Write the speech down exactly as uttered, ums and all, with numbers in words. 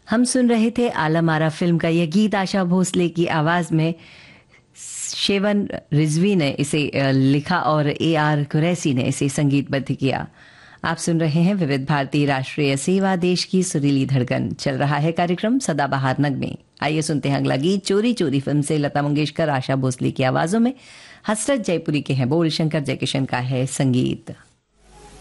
हम सुन रहे थे आलम आरा फिल्म का यह गीत। आशा भोसले की आवाज में शेवन रिजवी ने इसे अ, लिखा और ए आर कुरैसी ने इसे संगीतबद्ध किया। आप सुन रहे हैं विविध भारती राष्ट्रीय सेवा, देश की सुरीली धड़कन। चल रहा है कार्यक्रम सदाबहार नगमे। आइए सुनते हैं अगला गीत। चोरी चोरी फिल्म से लता मंगेशकर, आशा भोसले की आवाजों में हसरत जयपुरी के हैं बोल, शंकर जयकिशन का है संगीत।